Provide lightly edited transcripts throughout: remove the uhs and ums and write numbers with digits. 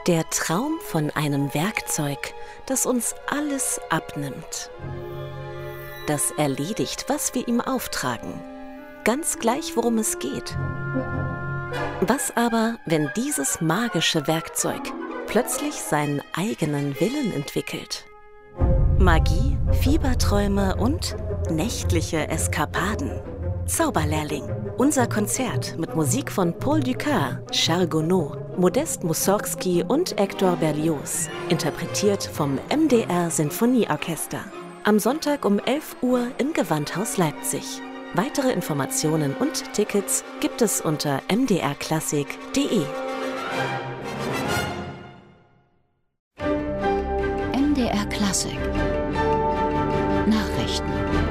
Der Traum von einem Werkzeug, das uns alles abnimmt. Das erledigt, was wir ihm auftragen. Ganz gleich, worum es geht. Was aber, wenn dieses magische Werkzeug plötzlich seinen eigenen Willen entwickelt? Magie, Fieberträume und nächtliche Eskapaden. Zauberlehrling. Unser Konzert mit Musik von Paul Dukas, Charles Gounod, Modest Mussorgsky und Hector Berlioz. Interpretiert vom MDR Sinfonieorchester. Am Sonntag um 11 Uhr im Gewandhaus Leipzig. Weitere Informationen und Tickets gibt es unter mdrklassik.de. MDR Klassik Nachrichten.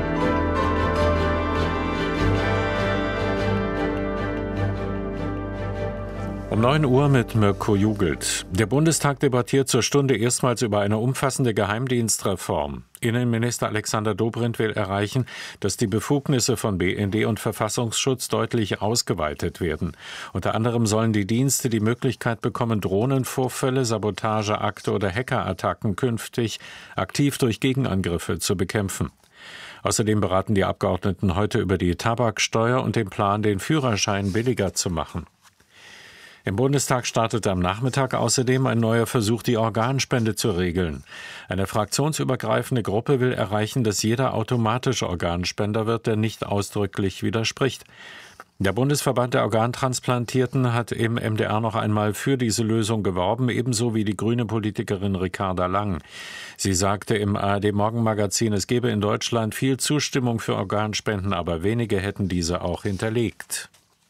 Um 9 Uhr mit Mirko Jugelt. Der Bundestag debattiert zur Stunde erstmals über eine umfassende Geheimdienstreform. Innenminister Alexander Dobrindt will erreichen, dass die Befugnisse von BND und Verfassungsschutz deutlich ausgeweitet werden. Unter anderem sollen die Dienste die Möglichkeit bekommen, Drohnenvorfälle, Sabotageakte oder Hackerattacken künftig aktiv durch Gegenangriffe zu bekämpfen. Außerdem beraten die Abgeordneten heute über die Tabaksteuer und den Plan, den Führerschein billiger zu machen. Im Bundestag startete am Nachmittag außerdem ein neuer Versuch, die Organspende zu regeln. Eine fraktionsübergreifende Gruppe will erreichen, dass jeder automatisch Organspender wird, der nicht ausdrücklich widerspricht. Der Bundesverband der Organtransplantierten hat im MDR noch einmal für diese Lösung geworben, ebenso wie die grüne Politikerin Ricarda Lang. Sie sagte im ARD-Morgenmagazin, es gebe in Deutschland viel Zustimmung für Organspenden, aber wenige hätten diese auch hinterlegt.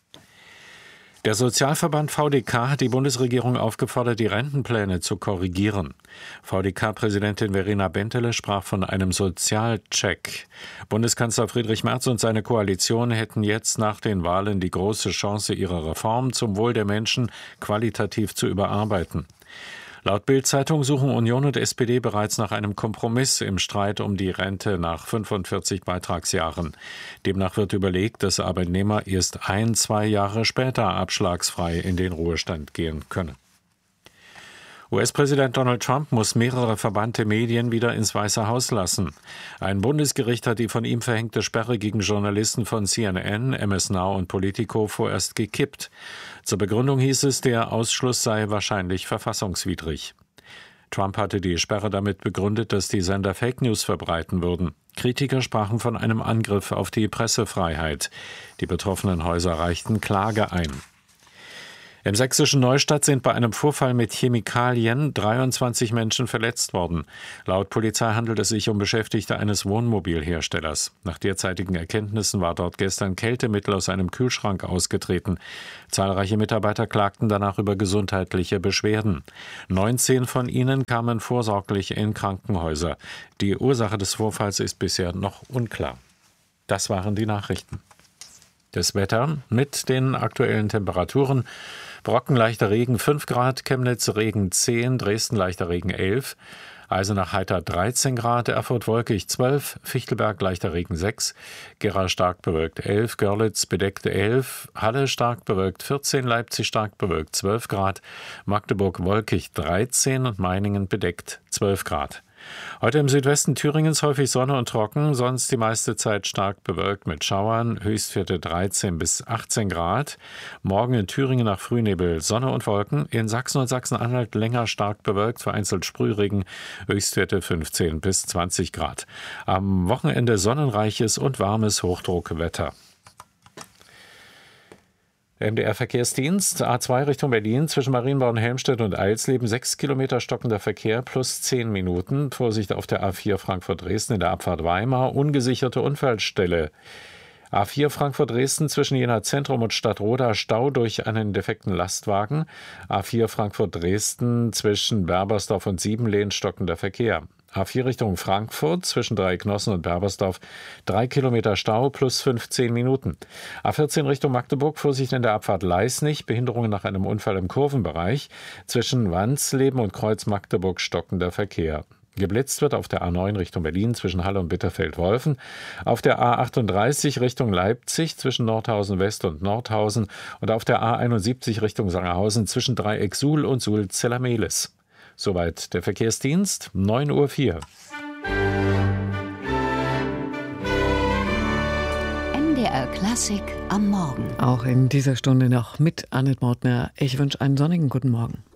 Der Sozialverband VDK hat die Bundesregierung aufgefordert, die Rentenpläne zu korrigieren. VDK-Präsidentin Verena Bentele sprach von einem Sozialcheck. Bundeskanzler Friedrich Merz und seine Koalition hätten jetzt nach den Wahlen die große Chance, ihre Reform zum Wohl der Menschen qualitativ zu überarbeiten. Laut Bild-Zeitung suchen Union und SPD bereits nach einem Kompromiss im Streit um die Rente nach 45 Beitragsjahren. Demnach wird überlegt, dass Arbeitnehmer erst 1-2 Jahre später abschlagsfrei in den Ruhestand gehen können. US-Präsident Donald Trump muss mehrere verbannte Medien wieder ins Weiße Haus lassen. Ein Bundesgericht hat die von ihm verhängte Sperre gegen Journalisten von CNN, MS Now und Politico vorerst gekippt. Zur Begründung hieß es, der Ausschluss sei wahrscheinlich verfassungswidrig. Trump hatte die Sperre damit begründet, dass die Sender Fake News verbreiten würden. Kritiker sprachen von einem Angriff auf die Pressefreiheit. Die betroffenen Häuser reichten Klage ein. Im sächsischen Neustadt sind bei einem Vorfall mit Chemikalien 23 Menschen verletzt worden. Laut Polizei handelt es sich um Beschäftigte eines Wohnmobilherstellers. Nach derzeitigen Erkenntnissen war dort gestern Kältemittel aus einem Kühlschrank ausgetreten. Zahlreiche Mitarbeiter klagten danach über gesundheitliche Beschwerden. 19 von ihnen kamen vorsorglich in Krankenhäuser. Die Ursache des Vorfalls ist bisher noch unklar. Das waren die Nachrichten. Das Wetter mit den aktuellen Temperaturen. Brocken leichter Regen 5 Grad, Chemnitz Regen 10, Dresden leichter Regen 11, Eisenach heiter 13 Grad, Erfurt wolkig 12, Fichtelberg leichter Regen 6, Gera stark bewölkt 11, Görlitz bedeckt 11, Halle stark bewölkt 14, Leipzig stark bewölkt 12 Grad, Magdeburg wolkig 13 und Meiningen bedeckt 12 Grad. Heute im Südwesten Thüringens häufig Sonne und trocken, sonst die meiste Zeit stark bewölkt mit Schauern, Höchstwerte 13 bis 18 Grad. Morgen in Thüringen nach Frühnebel Sonne und Wolken, in Sachsen und Sachsen-Anhalt länger stark bewölkt, vereinzelt Sprühregen, Höchstwerte 15 bis 20 Grad. Am Wochenende sonnenreiches und warmes Hochdruckwetter. MDR-Verkehrsdienst, A2 Richtung Berlin, zwischen Marienbau und Helmstedt und Eilsleben, 6 Kilometer stockender Verkehr plus 10 Minuten. Vorsicht auf der A4 Frankfurt-Dresden in der Abfahrt Weimar, ungesicherte Unfallstelle. A4 Frankfurt-Dresden zwischen Jena Zentrum und Stadtroda, Stau durch einen defekten Lastwagen. A4 Frankfurt-Dresden zwischen Berbersdorf und Siebenlehn stockender Verkehr. A4 Richtung Frankfurt zwischen Dreiecknossen und Berbersdorf 3 Kilometer Stau plus 15 Minuten. A14 Richtung Magdeburg, Vorsicht in der Abfahrt Leisnig, Behinderungen nach einem Unfall im Kurvenbereich. Zwischen Wansleben und Kreuz Magdeburg stockender Verkehr. Geblitzt wird auf der A9 Richtung Berlin zwischen Halle und Bitterfeld-Wolfen, auf der A38 Richtung Leipzig zwischen Nordhausen West und Nordhausen und auf der A71 Richtung Sangerhausen zwischen Dreieck Suhl und Suhl-Zellermehlis. Soweit der Verkehrsdienst, 9:04 Uhr. NDR Klassik am Morgen. Auch in dieser Stunde noch mit Annette Mortner. Ich wünsche einen sonnigen guten Morgen.